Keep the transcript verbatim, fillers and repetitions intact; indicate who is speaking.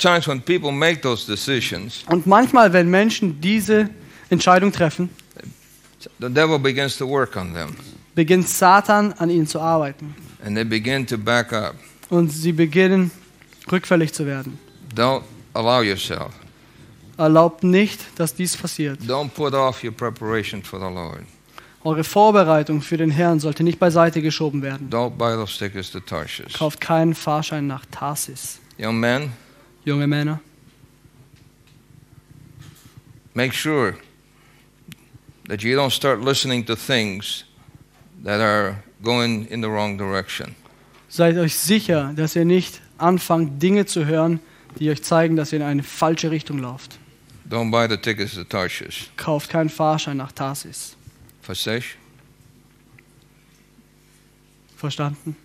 Speaker 1: times when people make those decisions,
Speaker 2: Und manchmal, wenn Menschen diese Entscheidung treffen,
Speaker 1: the devil begins to work on them.
Speaker 2: beginnt Satan an ihnen zu arbeiten.
Speaker 1: And they begin to back up.
Speaker 2: Und sie beginnen rückfällig zu werden.
Speaker 1: Don't allow yourself.
Speaker 2: Erlaubt nicht, dass dies passiert.
Speaker 1: Don't put off your preparation for the Lord.
Speaker 2: Eure Vorbereitung für den Herrn sollte nicht beiseite geschoben werden.
Speaker 1: Don't buy those tickets to Tarshish.
Speaker 2: Kauft keinen Fahrschein nach Tarsis.
Speaker 1: Young men,
Speaker 2: Junge Männer,
Speaker 1: make sure that you don't start listening to things that are going in the wrong direction.
Speaker 2: seid euch sicher, dass ihr nicht anfangt, Dinge zu hören, die euch zeigen, dass ihr in eine falsche Richtung lauft.
Speaker 1: Don't buy the tickets to Tarshish.
Speaker 2: Kauft keinen Fahrschein nach Tarsis.
Speaker 1: Fasesh?
Speaker 2: Verstanden?